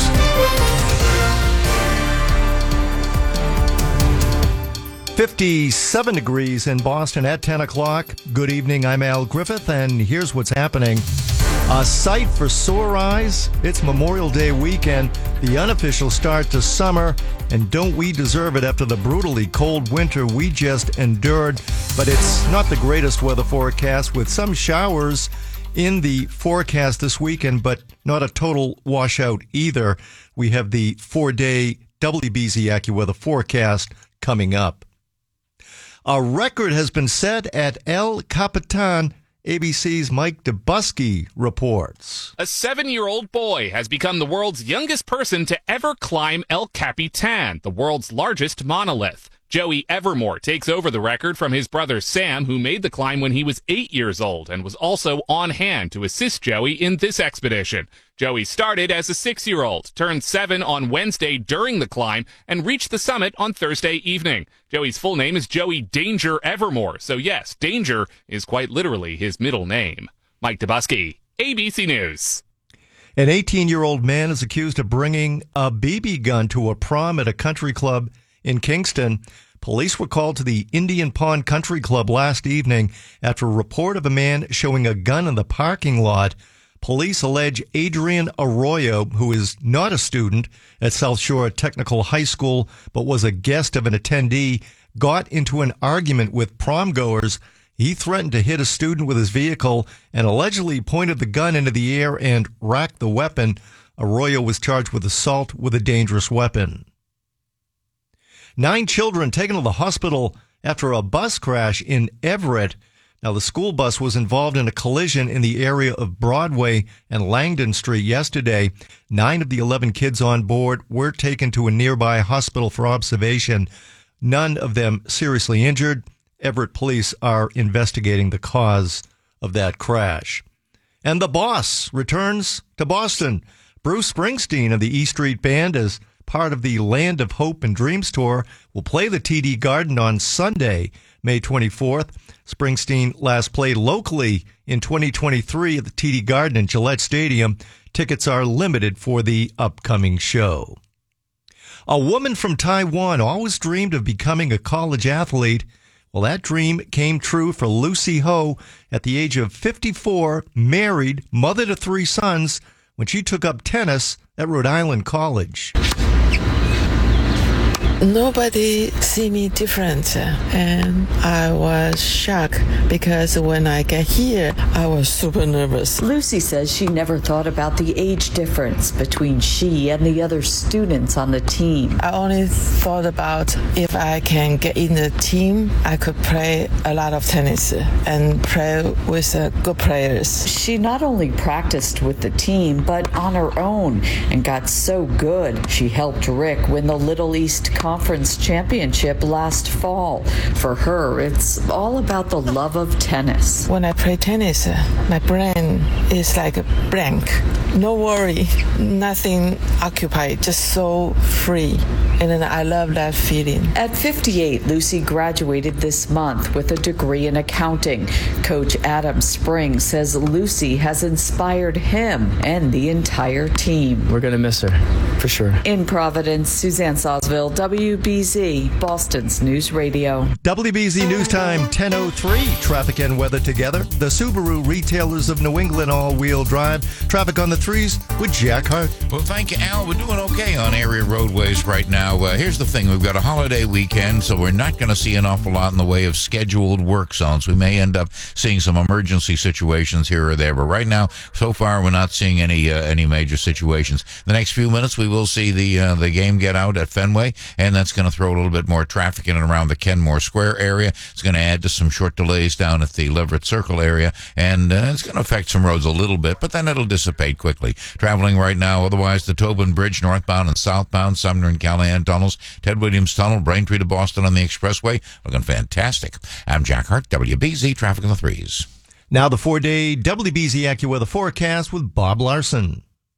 fifty-seven degrees in Boston at ten o'clock. Good evening, I'm Al Griffith, and here's what's happening. A sight for sore eyes. It's Memorial Day weekend, the unofficial start to summer, and don't we deserve it after the brutally cold winter we just endured. But it's not the greatest weather forecast, with some showers in the forecast this weekend, but not a total washout either. We have the four-day W B Z AccuWeather forecast coming up. A record has been set at El Capitan. A B C's Mike Dubusky reports. A seven-year-old boy has become the world's youngest person to ever climb El Capitan, the world's largest monolith. Joey Evermore takes over the record from his brother Sam, who made the climb when he was eight years old and was also on hand to assist Joey in this expedition. Joey started as a six-year-old, turned seven on Wednesday during the climb, and reached the summit on Thursday evening. Joey's full name is Joey Danger Evermore, so yes, Danger is quite literally his middle name. Mike Dubusky, A B C News. An eighteen-year-old man is accused of bringing a B B gun to a prom at a country club in Kingston. Police were called to the Indian Pond Country Club last evening after a report of a man showing a gun in the parking lot. Police allege Adrian Arroyo, who is not a student at South Shore Technical High School but was a guest of an attendee, got into an argument with prom-goers. He threatened to hit a student with his vehicle and allegedly pointed the gun into the air and racked the weapon. Arroyo was charged with assault with a dangerous weapon. Nine children taken to the hospital after a bus crash in Everett. Now, the school bus was involved in a collision in the area of Broadway and Langdon Street yesterday. Nine of the eleven kids on board were taken to a nearby hospital for observation. None of them seriously injured. Everett police are investigating the cause of that crash. And The Boss returns to Boston. Bruce Springsteen of the E Street Band is part of the Land of Hope and Dreams tour, will play the T D Garden on Sunday, May twenty-fourth. Springsteen last played locally in twenty twenty-three at the T D Garden in Gillette Stadium. Tickets are limited for the upcoming show. A woman from Taiwan always dreamed of becoming a college athlete. Well, that dream came true for Lucy Ho at the age of fifty-four, married, mother to three sons, when she took up tennis at Rhode Island College. Nobody see me different, and I was shocked because when I got here, I was super nervous. Lucy says she never thought about the age difference between she and the other students on the team. I only thought about if I can get in the team, I could play a lot of tennis and play with uh, good players. She not only practiced with the team, but on her own, and got so good, she helped Rick win the Little East Conference Championship last fall. For her, it's all about the love of tennis. When I play tennis, my brain is like a blank. No worry, nothing occupied, just so free. And then I love that feeling. At fifty-eight, Lucy graduated this month with a degree in accounting. Coach Adam Spring says Lucy has inspired him and the entire team. We're going to miss her, for sure. In Providence, Suzanne Sawsville, W B Z, Boston's News Radio. W B Z News Time, ten oh three. Traffic and weather together. The Subaru retailers of New England all-wheel drive. Traffic on the Threes with Jack Hart. Well, thank you, Al. We're doing okay on area roadways right now. Uh, here's the thing. We've got a holiday weekend, so we're not going to see an awful lot in the way of scheduled work zones. We may end up seeing some emergency situations here or there, but right now, so far, we're not seeing any uh, any major situations. The next few minutes, we will see the uh, the game get out at Fenway, and that's going to throw a little bit more traffic in and around the Kenmore Square area. It's going to add to some short delays down at the Leverett Circle area, and uh, it's going to affect some roads a little bit, but then it'll dissipate quickly. Traveling right now, otherwise, the Tobin Bridge northbound and southbound, Sumner and Callahan tunnels, Ted Williams Tunnel, Braintree to Boston on the expressway, looking fantastic. I'm Jack Hart, W B Z Traffic in the Threes. Now the four-day W B Z AccuWeather forecast with Bob Larson.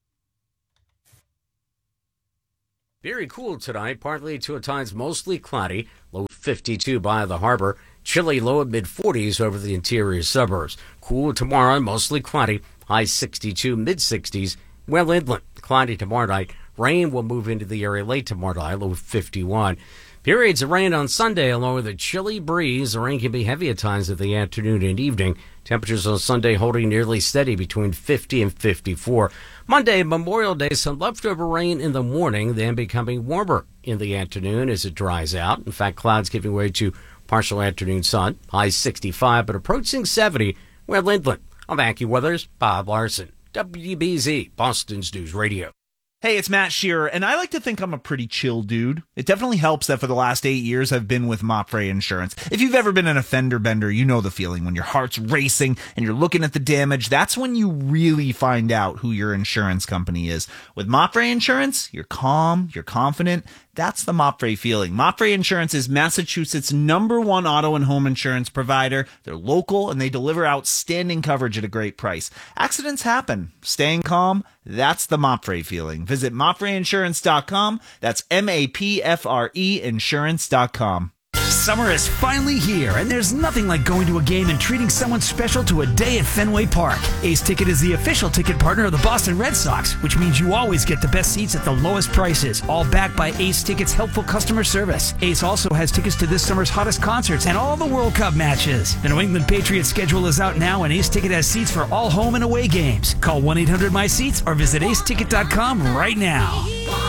Very cool tonight, partly to at times mostly cloudy, low fifty-two by the harbor, chilly low at mid forties over the interior suburbs. Cool tomorrow, mostly cloudy, high sixty-two, mid sixties, well inland, cloudy tomorrow night. Rain will move into the area late tomorrow night, low fifty-one. Periods of rain on Sunday along with a chilly breeze. The rain can be heavy at times of the afternoon and evening. Temperatures on Sunday holding nearly steady between fifty and fifty-four. Monday, Memorial Day, some leftover rain in the morning, then becoming warmer in the afternoon as it dries out. In fact, clouds giving way to partial afternoon sun. High sixty-five, but approaching seventy. Well, inland. I'm AccuWeather's Bob Larson. W B Z, Boston's News Radio. Hey, it's Matt Shearer, and I like to think I'm a pretty chill dude. It definitely helps that for the last eight years I've been with Mopfre Insurance. If you've ever been an offender bender, you know the feeling when your heart's racing and you're looking at the damage. That's when you really find out who your insurance company is. With Mopfre Insurance, you're calm, you're confident. That's the Mopfre feeling. Mopfre Insurance is Massachusetts' number one auto and home insurance provider. They're local and they deliver outstanding coverage at a great price. Accidents happen. Staying calm, that's the Mopfre feeling. Visit mopfre insurance dot com. That's M A P F R E insurance dot com. Summer is finally here, and there's nothing like going to a game and treating someone special to a day at Fenway Park. Ace Ticket is the official ticket partner of the Boston Red Sox, which means you always get the best seats at the lowest prices, all backed by Ace Ticket's helpful customer service. Ace also has tickets to this summer's hottest concerts and all the World Cup matches. The New England Patriots schedule is out now, and Ace Ticket has seats for all home and away games. Call one eight hundred my seats or visit ace ticket dot com right now.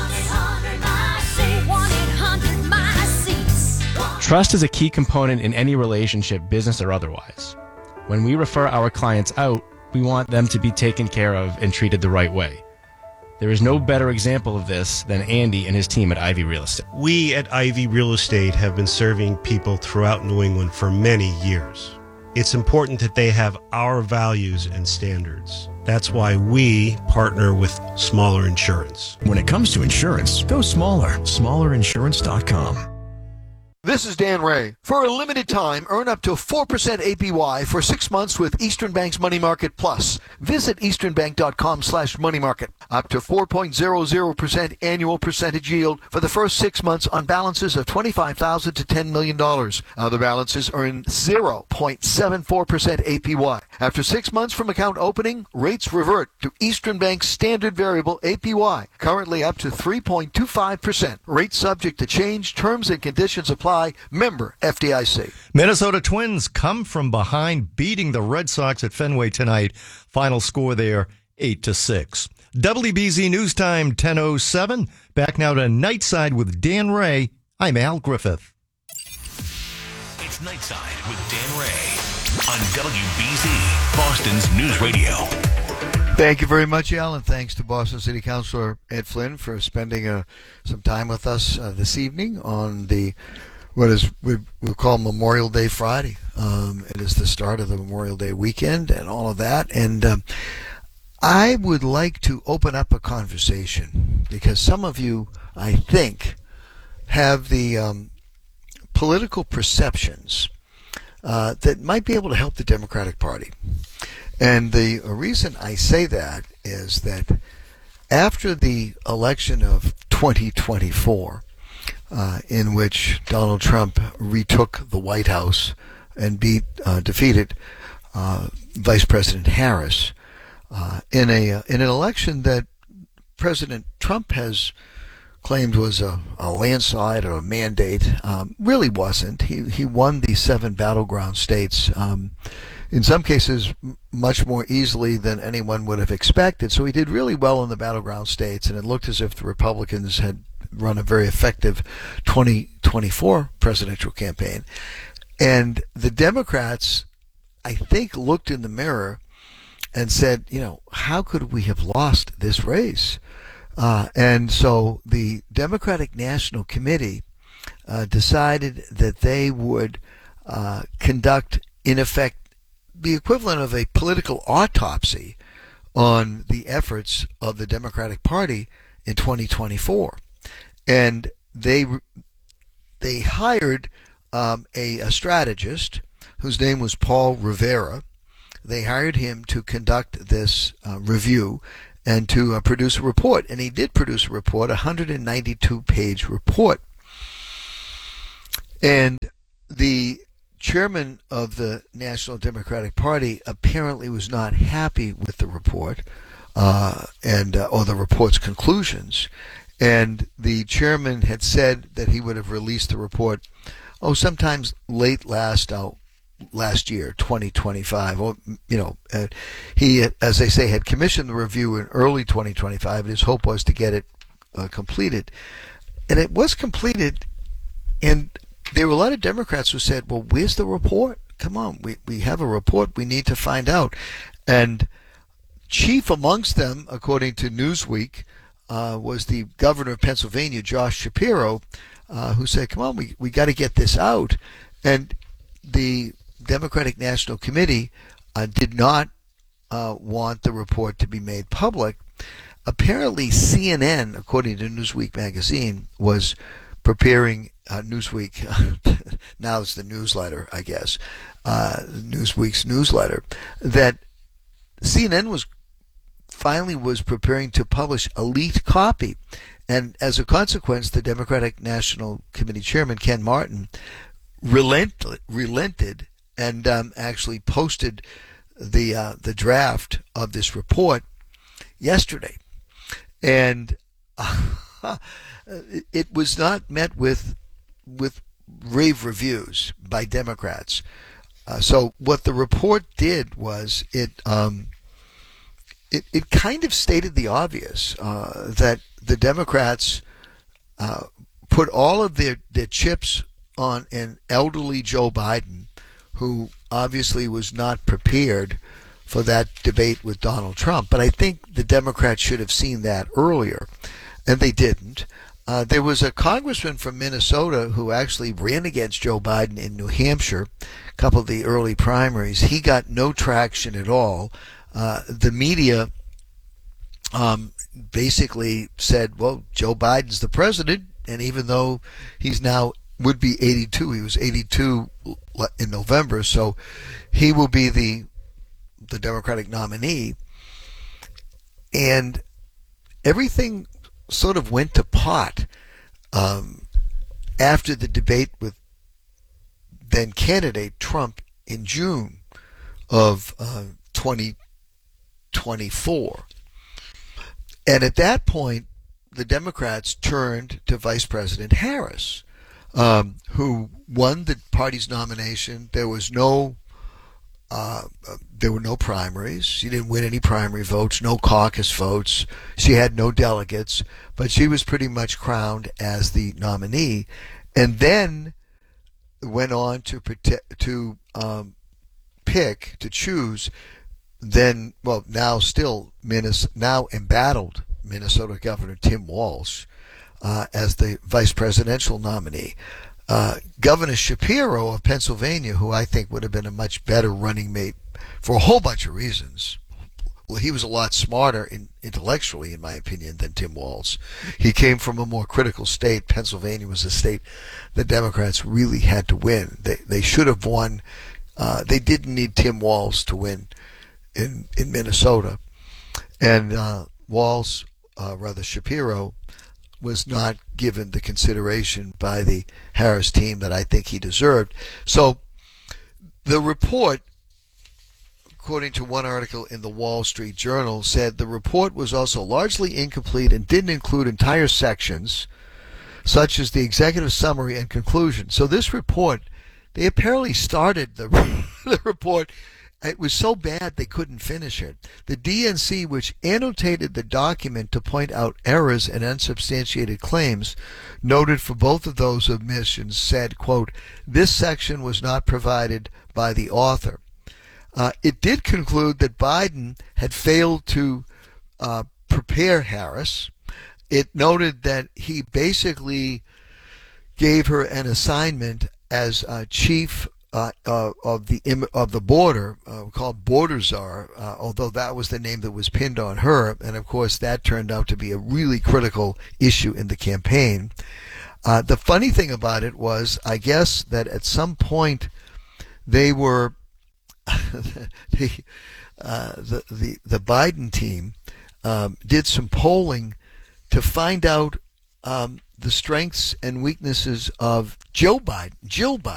Trust is a key component in any relationship, business or otherwise. When we refer our clients out, we want them to be taken care of and treated the right way. There is no better example of this than Andy and his team at Ivy Real Estate. We at Ivy Real Estate have been serving people throughout New England for many years. It's important that they have our values and standards. That's why we partner with Smaller Insurance. When it comes to insurance, go smaller. smaller insurance dot com. This is Dan Ray. For a limited time, earn up to four percent A P Y for six months with Eastern Bank's Money Market Plus. Visit eastern bank dot com slash money market. Up to four point zero zero percent annual percentage yield for the first six months on balances of twenty-five thousand dollars to ten million dollars. Other balances earn zero point seven four percent A P Y. After six months from account opening, rates revert to Eastern Bank's standard variable A P Y, currently up to three point two five percent. Rates subject to change. Terms and conditions apply. Member F D I C. Minnesota Twins come from behind, beating the Red Sox at Fenway tonight. Final score there, eight to six. W B Z News Time, ten oh seven. Back now to Nightside with Dan Ray. I'm Al Griffith. It's Nightside with Dan Ray on W B Z, Boston's News Radio. Thank you very much, Alan. Thanks to Boston City Councilor Ed Flynn for spending uh, some time with us uh, this evening on the what is we we call Memorial Day Friday. Um, it is the start of the Memorial Day weekend and all of that. And um, I would like to open up a conversation because some of you, I think, have the um, political perceptions uh, that might be able to help the Democratic Party. And the reason I say that is that after the election of twenty twenty-four, uh, in which Donald Trump retook the White House and beat, uh, defeated uh, Vice President Harris uh, in a uh, in an election that President Trump has claimed was a, a landslide or a mandate, um, really wasn't. He he won the seven battleground states. Um, in some cases much more easily than anyone would have expected. So he did really well in the battleground states, and it looked as if the Republicans had run a very effective twenty twenty-four presidential campaign. And the Democrats, I think, looked in the mirror and said, you know, how could we have lost this race? Uh, and so the Democratic National Committee uh, decided that they would uh, conduct, in effect, the equivalent of a political autopsy on the efforts of the Democratic Party in twenty twenty-four. And they they hired um, a, a strategist whose name was Paul Rivera. They hired him to conduct this uh, review and to uh, produce a report. And he did produce a report, a one hundred ninety-two page report. And the chairman of the National Democratic Party apparently was not happy with the report uh, and uh, or the report's conclusions. And the chairman had said that he would have released the report, oh, sometimes late last uh, last year, twenty twenty-five. Or, you know, uh, he, as they say, had commissioned the review in early twenty twenty-five. And his hope was to get it uh, completed. And it was completed, and there were a lot of Democrats who said, well, where's the report? Come on, we, we have a report. We need to find out. And chief amongst them, according to Newsweek, uh, was the governor of Pennsylvania, Josh Shapiro, uh, who said, come on, we, we got to get this out. And the Democratic National Committee uh, did not uh, want the report to be made public. Apparently, C N N, according to Newsweek magazine, was preparing uh, Newsweek, now it's the newsletter, I guess, uh, Newsweek's newsletter, that C N N was finally was preparing to publish a leaked copy. And as a consequence, the Democratic National Committee Chairman, Ken Martin, relent, relented and um, actually posted the uh, the draft of this report yesterday. And uh, it was not met with with rave reviews by Democrats. Uh, so what the report did was it um, it, it kind of stated the obvious, uh, that the Democrats uh, put all of their, their chips on an elderly Joe Biden, who obviously was not prepared for that debate with Donald Trump. But I think the Democrats should have seen that earlier, and they didn't. Uh, there was a congressman from Minnesota who actually ran against Joe Biden in New Hampshire, a couple of the early primaries. He got no traction at all. Uh, the media um, basically said, well, Joe Biden's the president, and even though he's now would be eighty-two, he was eighty-two in November, so he will be the the Democratic nominee. And everything sort of went to pot um, after the debate with then candidate Trump in June of uh, twenty twenty-four. And at that point, the Democrats turned to Vice President Harris, um, who won the party's nomination. There was no Uh, there were no primaries. She didn't win any primary votes, no caucus votes. She had no delegates, but she was pretty much crowned as the nominee, and then went on to protect, to um, pick, to choose, then, well, now still Minnesota, now embattled Minnesota Governor Tim Walz uh, as the vice presidential nominee. Uh, Governor Shapiro of Pennsylvania, who I think would have been a much better running mate for a whole bunch of reasons. Well, he was a lot smarter in, intellectually, in my opinion, than Tim Walz. He came from a more critical state. Pennsylvania was a state the Democrats really had to win. They they should have won. Uh, they didn't need Tim Walz to win in in Minnesota, and uh, Walz, uh, rather Shapiro, was not given the consideration by the Harris team that I think he deserved. So the report, according to one article in the Wall Street Journal, said the report was also largely incomplete and didn't include entire sections, such as the executive summary and conclusion. So this report, they apparently started the, the report it was so bad they couldn't finish it. The D N C, which annotated the document to point out errors and unsubstantiated claims, noted for both of those omissions, said, quote, this section was not provided by the author. Uh, it did conclude that Biden had failed to uh, prepare Harris. It noted that he basically gave her an assignment as uh, chief Uh, uh, of the of the border, uh, called Border Czar, uh, although that was the name that was pinned on her, and of course that turned out to be a really critical issue in the campaign. Uh, the funny thing about it was, I guess that at some point they were the, uh, the the the Biden team um, did some polling to find out um, the strengths and weaknesses of Joe Biden, Jill Biden.